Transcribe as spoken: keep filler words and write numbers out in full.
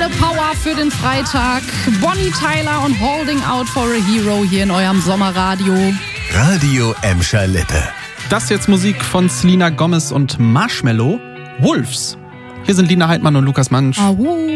Volle Power für den Freitag. Bonnie Tyler und Holding Out for a Hero hier in eurem Sommerradio. Radio Emscher Lippe. Das jetzt Musik von Selena Gomez und Marshmello. Wolves. Hier sind Lina Heidmann und Lukas Mansch. Ahu.